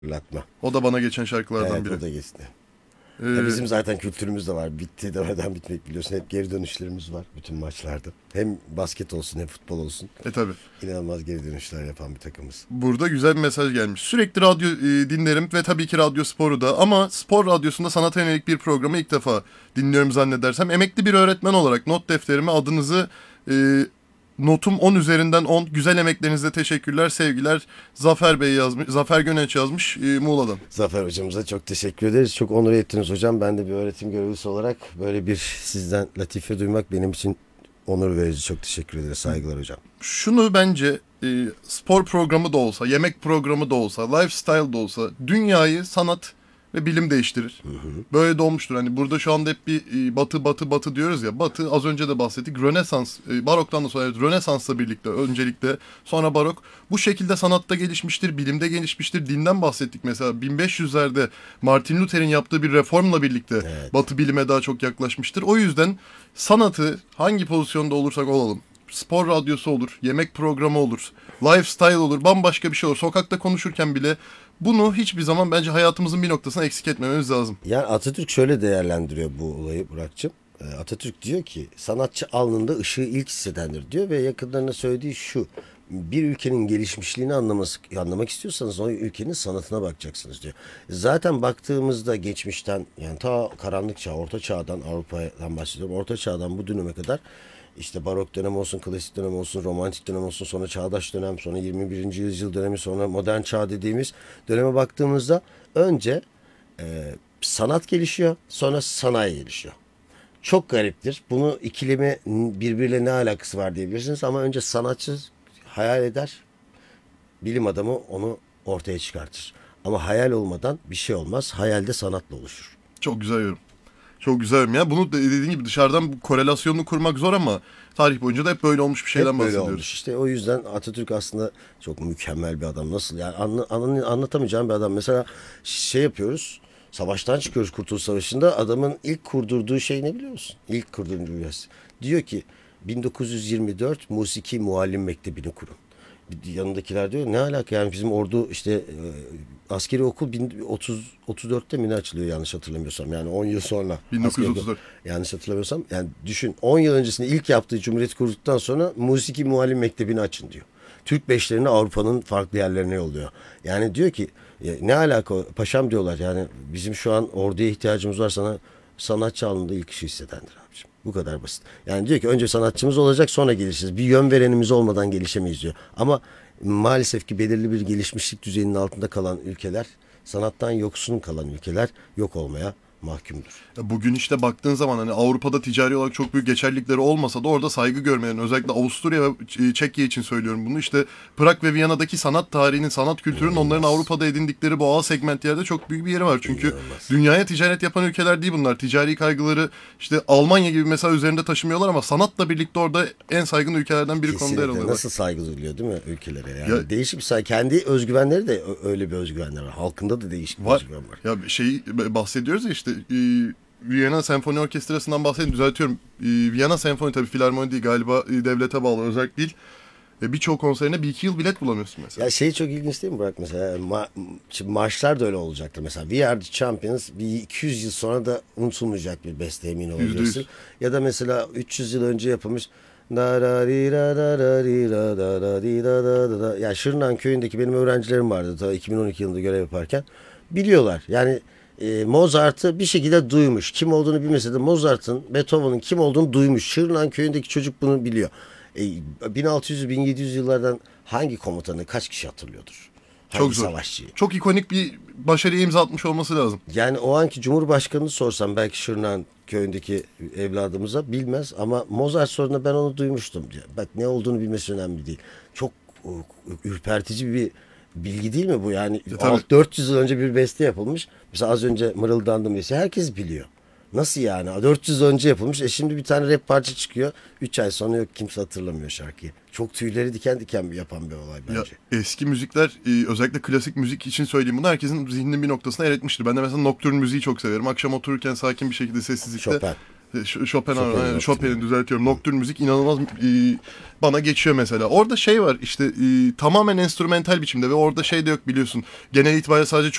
Hatırlatma. O da bana geçen şarkılardan Evet, biri. o da geçti. Ya bizim zaten kültürümüz de var. Bitti demeden bitmek biliyorsun. Hep geri dönüşlerimiz var bütün maçlarda. Hem basket olsun hem futbol olsun. Tabii. İnanılmaz geri dönüşler yapan bir takımız. Burada güzel bir mesaj gelmiş. Sürekli radyo dinlerim ve tabii ki radyo sporu da, ama spor radyosunda sanata yönelik bir programı ilk defa dinliyorum zannedersem. Emekli bir öğretmen olarak not defterime adınızı notum 10 üzerinden 10. Güzel emeklerinize teşekkürler, sevgiler. Zafer Bey yazmış, Zafer Göneç yazmış Muğla'dan. Zafer hocamıza çok teşekkür ederiz. Çok onur ettiniz hocam. Ben de bir öğretim görevlisi olarak böyle bir sizden latife duymak benim için onur verici. Çok teşekkür ederiz. Saygılar hocam. Şunu bence spor programı da olsa, yemek programı da olsa, lifestyle da olsa dünyayı sanat ve bilim değiştirir. Böyle de olmuştur. Hani burada şu anda hep bir batı diyoruz ya. Batı, az önce de bahsettik. Rönesans, baroktan da sonra Rönesans'la birlikte öncelikle, sonra barok bu şekilde sanatta gelişmiştir, bilimde gelişmiştir. Dinden bahsettik mesela. 1500'lerde Martin Luther'in yaptığı bir reformla birlikte Evet. Batı bilime daha çok yaklaşmıştır. O yüzden sanatı hangi pozisyonda olursak olalım, spor radyosu olur, yemek programı olur, lifestyle olur, bambaşka bir şey olur. Sokakta konuşurken bile bunu hiçbir zaman bence hayatımızın bir noktasına eksik etmememiz lazım. Yani Atatürk şöyle değerlendiriyor bu olayı Burak'cığım. Atatürk diyor ki sanatçı alnında ışığı ilk hissedendir diyor ve yakınlarına söylediği şu: bir ülkenin gelişmişliğini anlamak istiyorsanız o ülkenin sanatına bakacaksınız diyor. Zaten baktığımızda geçmişten, yani ta karanlık çağ, orta çağdan, Avrupa'dan bahsediyorum. Orta çağdan bu döneme kadar işte barok dönem olsun, klasik dönem olsun, romantik dönem olsun, sonra çağdaş dönem, sonra 21. yüzyıl dönemi, sonra modern çağ dediğimiz döneme baktığımızda önce sanat gelişiyor, sonra sanayi gelişiyor. Çok gariptir. Bunu ikilemi birbiriyle ne alakası var diyebilirsiniz ama önce sanatçı hayal eder, bilim adamı onu ortaya çıkartır. Ama hayal olmadan bir şey olmaz. Hayalde sanatla oluşur. Çok güzel yorum. Çok güzel yorum ya. Bunu dediğin gibi dışarıdan bu korelasyonunu kurmak zor ama tarih boyunca da hep böyle olmuş bir şeyden Hep böyle bahsediyoruz. olmuş. İşte o yüzden Atatürk aslında çok mükemmel bir adam. Nasıl yani anlatamayacağım bir adam. Mesela şey yapıyoruz. Savaştan çıkıyoruz, Kurtuluş Savaşı'nda. Adamın ilk kurdurduğu şey ne biliyor musun? İlk kurdurduğu üniversite. Diyor ki 1924 Musiki Muallim Mektebi'ni kurun. Yanındakiler diyor ne alaka, yani bizim ordu işte askeri okul 1934'te mi ne açılıyor yanlış hatırlamıyorsam, yani 10 yıl sonra. 1934. Yanlış hatırlamıyorsam, yani düşün 10 yıl öncesinde ilk yaptığı Cumhuriyet kurduktan sonra Musiki Muallim Mektebi'ni açın diyor. Türk beşlerini Avrupa'nın farklı yerlerine yolluyor. Yani diyor ki ne alaka paşam diyorlar, yani bizim şu an orduya ihtiyacımız var, sana sanatçı alnında ilk işi hissedendir abiciğim. Bu kadar basit. Yani diyor ki önce sanatçımız olacak, sonra gelişiriz. Bir yön verenimiz olmadan gelişemeyiz diyor. Ama maalesef ki belirli bir gelişmişlik düzeyinin altında kalan ülkeler, sanattan yoksun kalan ülkeler yok olmaya mahkumdur. Bugün işte baktığın zaman hani Avrupa'da ticari olarak çok büyük geçerlilikleri olmasa da orada saygı görmeyen, özellikle Avusturya ve Çekya için söylüyorum bunu, işte Prag ve Viyana'daki sanat tarihinin, sanat kültürünün onların Avrupa'da edindikleri bu A segment yerde çok büyük bir yeri var. Çünkü İnanılmaz. dünyaya ticaret yapan ülkeler değil bunlar. Ticari kaygıları işte Almanya gibi mesela üzerinde taşımıyorlar ama sanatla birlikte orada en saygın ülkelerden biri konuda yer Kesinlikle. alıyorlar. Nasıl saygı duyuluyor değil mi ülkelere? Yani Ya- değişik bir saygı. Kendi özgüvenleri de öyle bir özgüvenler var. Halkında da değişik bir Var. özgüven var. Ya şey bahsediyoruz ya işte Viyana Senfoni Orkestrası'ndan bahsedeyim, düzeltiyorum. Viyana Senfoni tabii filarmoni değil galiba, devlete bağlı özel değil. Birçok konserine 1-2 yıl bilet bulamıyorsun mesela. Ya şey çok ilginç değil mi Burak, mesela şimdi marşlar da öyle olacaktır. Mesela We Are The Champions bir 200 yıl sonra da unutulmayacak bir beste, emin olabilirsin. %100. Ya da mesela 300 yıl önce yapılmış da da ri ra da da ri ra da da di da da da. Ya Şırnak köyündeki benim öğrencilerim vardı ta 2012 yılında görev yaparken, biliyorlar. Yani Mozart'ı bir şekilde duymuş. Kim olduğunu bilmese de Mozart'ın, Beethoven'ın kim olduğunu duymuş. Şırnak köyündeki çocuk bunu biliyor. 1600-1700 yıllardan hangi komutanı kaç kişi hatırlıyordur? Hangi Çok zor. savaşçıyı? Çok ikonik bir başarıya imza atmış olması lazım. Yani o anki Cumhurbaşkanı'nı sorsam belki Şırnak köyündeki evladımıza bilmez ama Mozart sorduğunda ben onu duymuştum diyor. Bak, ne olduğunu bilmesi önemli değil. Çok ürpertici bir bilgi değil mi bu? Yani Tabii. 400 yıl önce bir beste yapılmış. Mesela az önce mırıldandım diye herkes biliyor. Nasıl yani? 400 yıl önce yapılmış. Şimdi bir tane rap parça çıkıyor. 3 ay sonra yok, kimse hatırlamıyor şarkıyı. Çok tüyleri diken diken yapan bir olay Ya bence. eski müzikler, özellikle klasik müzik için söyleyeyim bunu, herkesin zihninin bir noktasına yer etmiştir. Ben de mesela nocturne müziği çok severim. Akşam otururken sakin bir şekilde sessizlikte Chopin. Chopin'i düzeltiyorum. Nocturne müzik inanılmaz bana geçiyor mesela. Orada şey var işte tamamen enstrümantal biçimde ve orada şey de yok biliyorsun. Genel itibariyle sadece